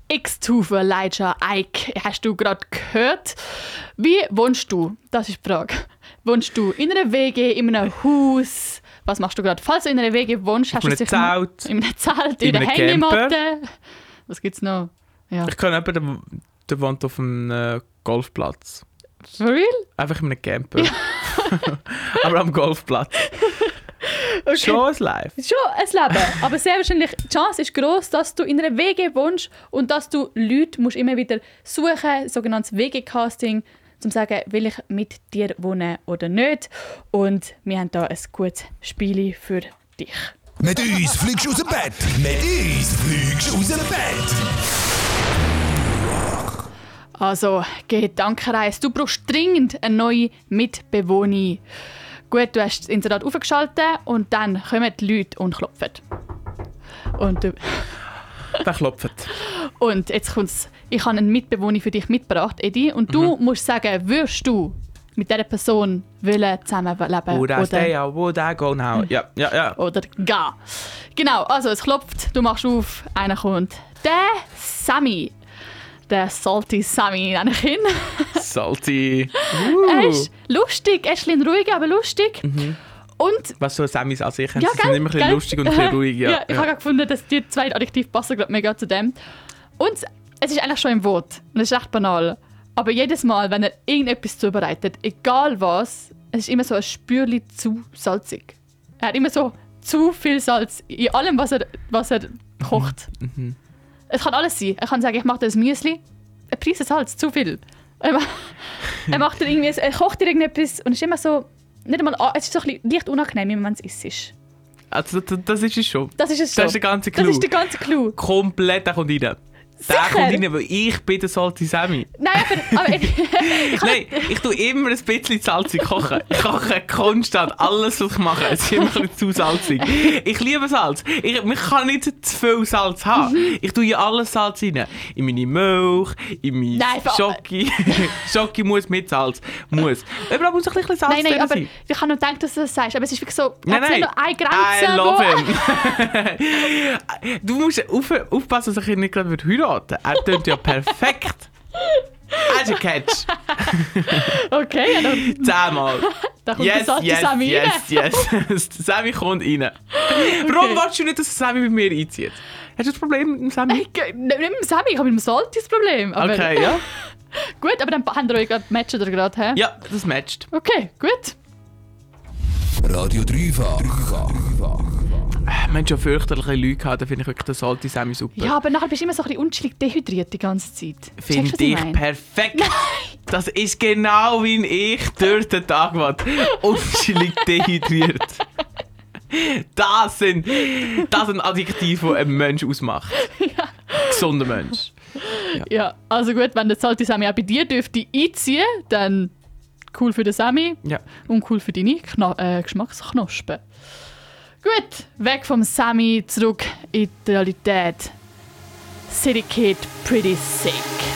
X-Tufe Elijah Ike. Hast du gerade gehört? Wie wohnst du? Das ist die Frage. Wohnst du in einer WG, in einem Haus? Was machst du gerade? Falls du in einer WG wohnst, hast du sicher in einem Zelt, in einer Hängematte. Was gibt's noch? Ja. Ich kenne jemanden, der wohnt auf einem Golfplatz. For real? Einfach in einem Camper. Ja. Aber am Golfplatz. Okay. Schon ein Life. Schon ein Leben. Aber sehr wahrscheinlich, die Chance ist gross, dass du in einer WG wohnst und dass du Leute musst immer wieder suchen, sogenanntes WG-Casting, um zu sagen, will ich mit dir wohnen oder nicht. Und wir haben hier ein gutes Spiel für dich. Mit uns fliegst du aus dem Bett. Mit uns fliegst du aus dem Bett. Also, Gedankenreise. Du brauchst dringend eine neue Mitbewohnerin. Gut, du hast das Internet aufgeschaltet und dann kommen die Leute und klopfen. Und der klopft. Und jetzt kommt's. Ich habe einen Mitbewohner für dich mitgebracht, Edi. Und du musst sagen, würdest du mit dieser Person zusammenleben? Would I stay or would I go now? Ja. Oder gehen. Genau, also es klopft, du machst auf, einer kommt. Der Sammy. Der Salty Sammy, nenne ich ihn. Salty. Er ist lustig, er ist ein bisschen ruhig, aber lustig. Und was so Sammys an sich haben, ja, sie sind immer ein bisschen lustig und ein bisschen ruhig. Ja, ich habe gefunden, dass die zwei Adjektive passen gerade mega zu dem. Und es ist eigentlich schon im Wort. Und es ist echt banal. Aber jedes Mal, wenn er irgendetwas zubereitet, egal was, es ist immer so ein Spürchen zu salzig. Er hat immer so zu viel Salz in allem, was er kocht. Es kann alles sein. Er kann sagen, ich mache dir ein Müsli. Er preist Salz, zu viel. Er kocht dir irgendetwas und es ist immer so, nicht einmal, es ist so ein bisschen leicht unangenehm, wenn man es isst. Also das ist es schon. Das ist es schon. Das ist der ganze Clou. Das ist der ganze Clou. Komplett, der kommt rein. Der kommt rein, weil ich bin der Salty Sammy. Nein, aber Nein, ich tue immer ein bisschen salzig kochen. Ich koche konstant. Alles, was ich mache, es ist immer ein bisschen zu salzig. Ich liebe Salz. Man kann nicht zu viel Salz haben. Ich tue hier alles Salz rein. In meine Milch, in mein Schoki. Schoki muss mit Salz. Muss. Überall muss ein bisschen Salz nein, aber sein. ich habe nur gedacht, dass du das sagst. Aber es ist wirklich so, Nein. Nicht nur eine Grenze. I love him. Du musst aufpassen, dass ich nicht gerade heiraten. Er tönt ja perfekt. Also Catch. Okay, ja, dann 10-mal. Da kommt der Salty Sammy rein. Yes. Sammy kommt rein. Warum willst du nicht, dass Sammy mit mir einzieht? Hast du das Problem mit dem Sammy? Nicht mit dem Sammy, ich habe mit dem Salty das Problem. Aber Okay, ja. gut, aber dann haben wir euch gerade matchen gerade, hä? Ja, das matcht. Okay, gut. Radio Dreifach. Wir haben schon fürchterliche Leute gehabt, da finde ich wirklich den Salty Sammy super. Ja, aber nachher bist du immer so ein bisschen unschuldig dehydriert die ganze Zeit. Finde ich perfekt. Das ist genau wie ich durch den Tag war. Unschuldig dehydriert. Das sind Adjektive, die einen Mensch ausmacht. Ja. Gesunder Mensch. Ja, also gut, wenn der Salty Sammy auch bei dir dürfte einziehen, dann cool für den Sammy und cool für deine Geschmacksknospen. Gut, weg vom Sammy, zurück in die Realität. City Kid, Pretty Sick.